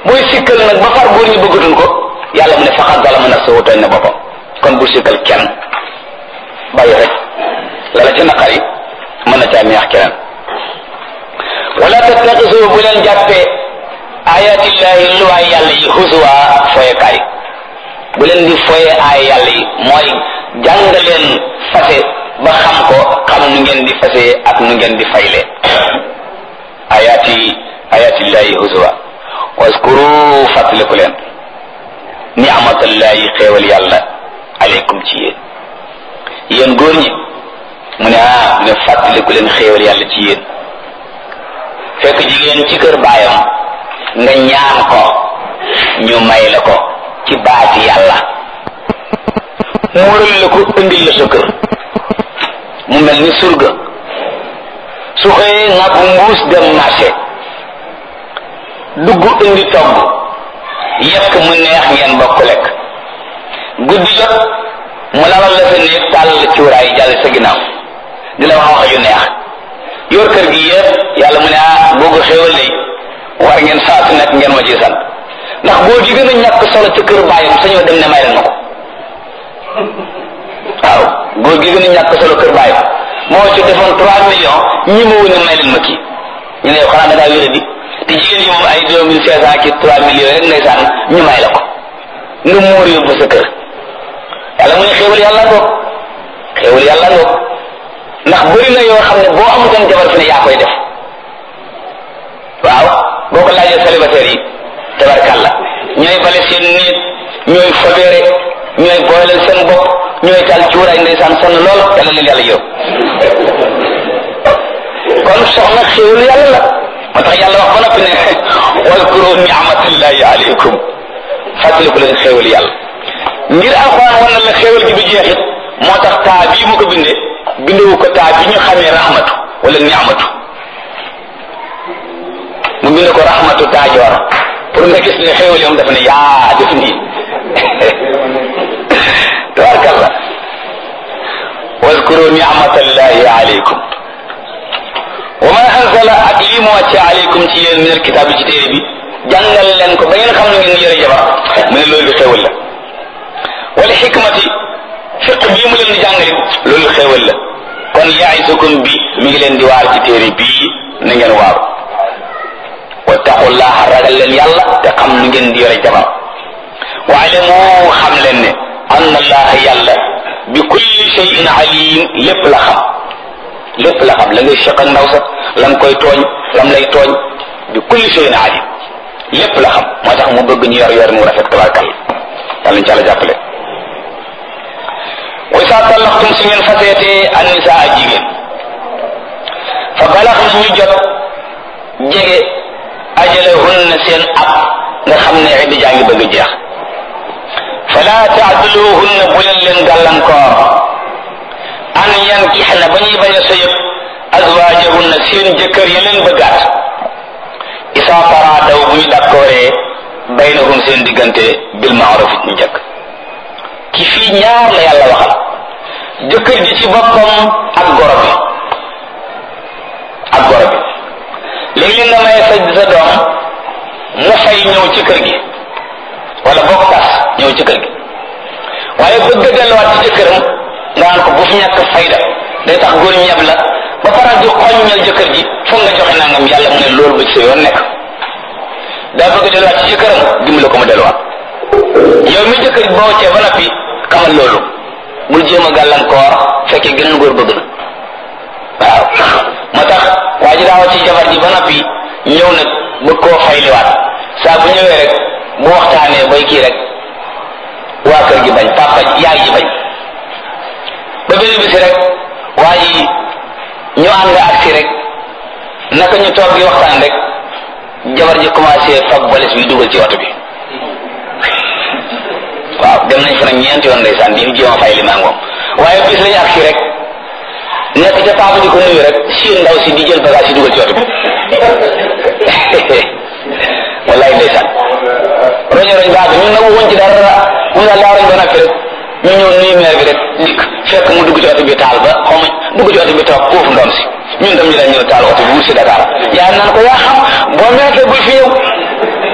booy sikkal nag ba far góor ñi bëggatuñ ko yàlla mu ne faqad zalama nafsahu tooñ na boppam kon bu sikkal kenn bàyyi rek la ci naqari mën na caa neex keneen. wala tattaxisu bu leen jàppee ayatillahi luwaay yàlla yi huzuwa foyekaay bu leen di foye aaya yàlla yi mooy jàng leen fase ba xam ko xam nu ngeen di fase ak nu ngeen di fayle ayatillahi huzuwa waskuru fàttaliku leen ni'matallahi xéewal yàlla aleykum ci yéen góor ñi mu ne fàttaliku leen xéewal yàlla ci yéen fekk jigéen ci kër baayam nga ñaan ko ñu may la ko ci baati yàlla muural la ko indil la sa kër mu mel ni surga su xëyee nga bu mbuus dem marché dugg indi togg yekk mu neex ngeen bokk lekk guddi jot mu lalal la sa néeg tàll cuuraay jàll sa ginnaaw di la wax yu neex yor kër gi yëpp yàlla mu ne boo ko xéewal lay war ngeen saa su nekk ngeen ma ci sant ndax boo di gën a ñàkk solo ci kër bàyyam sañoo dem ne may leen ma ko waaw góor gi gën a ñàkk solo kër bàyyam moo ci defoon 3 millions ñi ma wone may leen ma kii ñu ne yow xanaa da ngaa wéra di te jigéen yi moom ay 2500 ki 3 millions rek ngay sànn ñu may la ko nga muur yóbbu sa kër yàlla mu ne xéewal yàlla ngoog xéewal yàlla ngoog ndax bëri na yoo xam ne boo amutoon jabar fi ne yaa koy def waaw boo ko laajee célibataire yi tabarkàlla ñooy bale seen néeg ñooy fobeere ñooy booleel seen bopp ñooy taal cuuraay ndeysaan sonn lool yàlla leen yàlla yow kon soxna xéewal yàlla la moo tax yàlla wax ba noppi ne waskuru ni'matallahi alaykum fàttaliku leen xéewal yàlla ngir alxuraan war na la xéewal gi du jeexit moo tax taa bii mu ko bindee bindewu ko taa bi ñu xamee rahmatu wala ni'matu mu bind ko rahmatu taajoor pour nga gis ne xéewal yi moom dafa ne yaa def nii tabarkalla waskuru ni'matallahi alaykum wa ma anzala ak lii mu wàcce alaykum ci yéen min alkitaab ci téere bi jàngal leen ko ba ngeen xam ne ngeen yore jabar mu ne loolu xéewal la wala xikmati fiq bii mu leen di jàngale loolu xéewal la kon ya'izukum bi mi ngi leen di waar ci téere bii na ngeen waaru wattaqullaha ragal leen yàlla te xam nu ngeen di yore jabar wa'lamu xam leen ne anna allaha yàlla bi kulli shay'in alim lépp la xam lépp la xam la ngay seq ak ndaw sa la nga koy tooñ lam lay tooñ bi kulli shay'in alim lépp la xam moo tax mu bëgg ñu yor mu rafet tabarkal yàlla ñu ci àlla jàppale wa isa tallaqtum si ngeen faseetee annisaa jigéen fa balax na ñu jot jege ajalahunna seen ab nga xam ne idda jaa ngi bëgg a jeex fala taaduluhunna bu leen gàllankoor an yankixna ba ñuy bañ a sëyëb azwaajahunna seen jëkkër ya leen bëggaat isa taraadaw bu ñu dakkooree baynahum seen diggante bil ma'ruf ñu njëkk ki fii ñaar la yàlla waxal jëkkër ji ci boppam ak goro bi léegi nga may sa doom mu fay ñëw ci kër gi wala bokk tas ñëw ci kër gi waaye bëgg a delluwaat ci jëkkëram nga naan ko bu fi ñàkk fayda day tax góor ñeb la ba faral di xoññal jëkkër ji foog nga joxe nangam yàlla mu ne loolu ba ci sa yoon nekk daa bëgg a delluwaat ci jëkkëram dimbale ko mu delluwaat yow mi jëkkër boo cee ba noppi xamal loolu bul jéem a gàllankoor fekkee geneen góor bëgg na waaw moo tax waa ji daawa ci jabar ji ba noppi ñëw nag bëgg koo fayliwaat saa bu ñëwee rek bu waxtaanee bay kii rek waa kër gi bañ papa yaay ji bañ ba benn bisi rek waa ji ñu ànd agsi rek naka ñu toog di waxtaan rek jabar ji commencé fab valise bi dugal ci oto bi waaw dem nañ fa nag ñeenti yoon ndeysaan di jéem a fay li maa moom waaye bis lañu agsi rek nekk ca papa di ko nuyu rek si ndaw si di jël bagage yi dugal ci oto bi wallaay ndeysaan roño roñ baax ñun nag woon ci dara ñun daal daa roñ ba noppi rek ñu ñëw nuyu meer bi rek dikk fekk mu dugg ci oto bi taal ba xaw ma dugg ci oto bi toog foofu ndoom si ñun tam ñu dañ ñëw taal oto bi wut si Dakar yaa naan ko yaa xam boo meekee bul fi ñëw